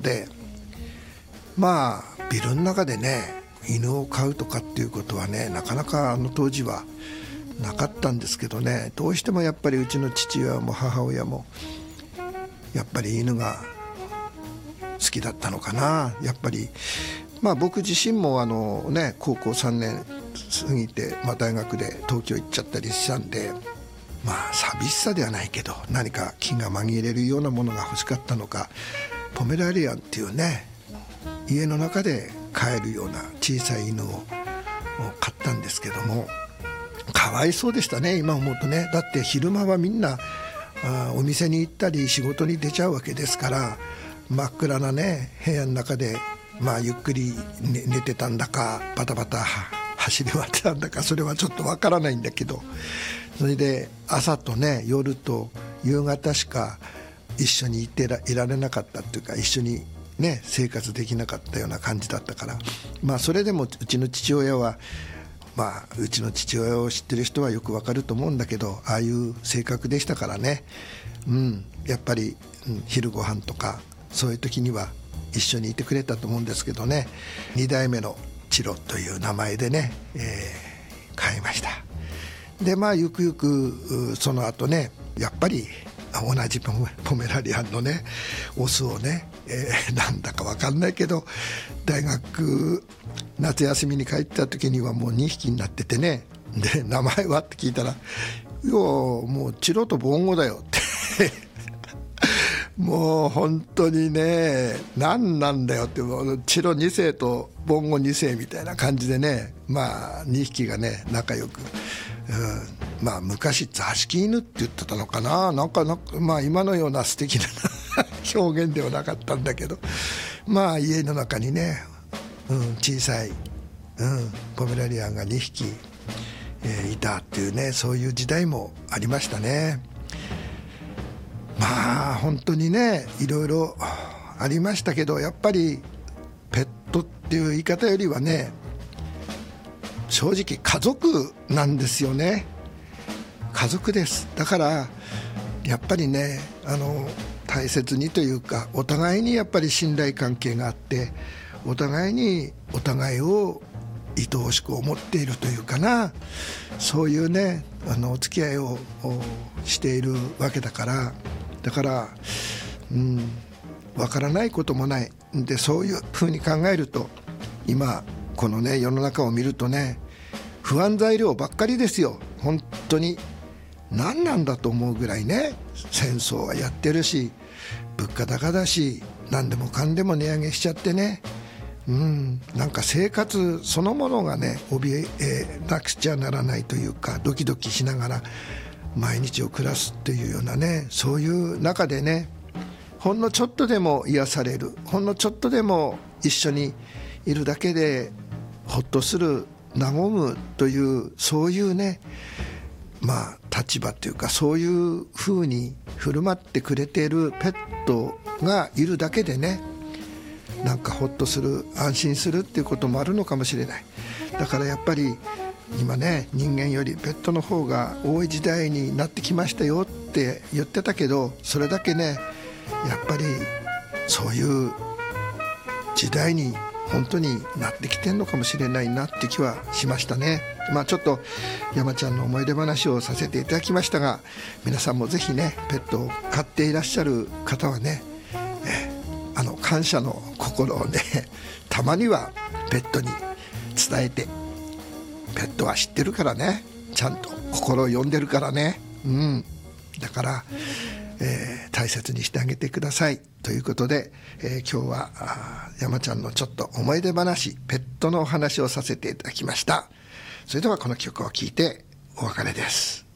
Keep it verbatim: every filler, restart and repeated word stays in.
で、まあビルの中でね犬を飼うとかっていうことはねなかなかあの当時はなかったんですけどね、どうしてもやっぱりうちの父親も母親もやっぱり犬が好きだったのかな。やっぱりまあ僕自身もあのね高校さんねん過ぎて、まあ、大学で東京行っちゃったりしたんで、まあ寂しさではないけど何か気が紛れるようなものが欲しかったのか、ポメラリアンっていうね家の中で飼えるような小さい犬を飼ったんですけども、かわいそうでしたね今思うとね。だって昼間はみんなあお店に行ったり仕事に出ちゃうわけですから、真っ暗なね部屋の中で、まあ、ゆっくり 寝, 寝てたんだかバタバタ走り回ってたんだかそれはちょっとわからないんだけど、それで朝とね夜と夕方しか一緒にいてらいられなかったっていうか、一緒にね生活できなかったような感じだったから、まあそれでもうちの父親はまあうちの父親を知ってる人はよくわかると思うんだけど、ああいう性格でしたからね、うん、やっぱり、うん、昼ご飯とかそういう時には一緒にいてくれたと思うんですけどね、に代目のチロという名前でね、えー、飼いました。でまあゆくゆくその後ねやっぱり同じポメ、ポメラリアンのねオスをね、えー、なんだか分かんないけど大学夏休みに帰った時にはもうにひきになっててね、で名前はって聞いたら「いやもうチロとボンゴだよ」ってもう本当にね何なんだよって、チロに世とボンゴに世みたいな感じでね、まあにひきがね仲良く、うん、まあ昔座敷犬って言ってたのかな、なんかなんかまあ今のような素敵な表現ではなかったんだけど、まあ家の中にね、うん、小さい、うん、ポメラリアンがにひき、えー、いたっていうね、そういう時代もありましたね。まあ本当にねいろいろありましたけど、やっぱりペットっていう言い方よりはね正直家族なんですよね。家族です。だからやっぱりねあの大切にというか、お互いにやっぱり信頼関係があって、お互いにお互いを愛おしく思っているというかな、そういうねあのお付き合いをしているわけだから、だからうんわからないこともないで、そういうふうに考えると今このね世の中を見るとね不安材料ばっかりですよ。本当に何なんだと思うぐらいね、戦争はやってるし物価高だし何でもかんでも値上げしちゃってね、うん、なんか生活そのものがね怯えなくちゃならないというか、ドキドキしながら毎日を暮らすっていうようなね、そういう中でねほんのちょっとでも癒される、ほんのちょっとでも一緒にいるだけでほっとする、和むという、そういうねまあ立場というか、そういうふうに振る舞ってくれているペットがいるだけでね、なんかほっとする、安心するっていうこともあるのかもしれない。だからやっぱり今ね人間よりペットの方が多い時代になってきましたよって言ってたけど、それだけねやっぱりそういう時代に本当になってきてんのかもしれないなって気はしましたね。まあちょっと山ちゃんの思い出話をさせていただきましたが、皆さんもぜひねペットを飼っていらっしゃる方はね、えあの感謝の心をねたまにはペットに伝えて、ペットは知ってるからね、ちゃんと心を読んでるからね、うん、だから、えー、大切にしてあげてくださいということで、えー、今日は山ちゃんのちょっと思い出話、ペットのお話をさせていただきました。それではこの曲を聴いてお別れです。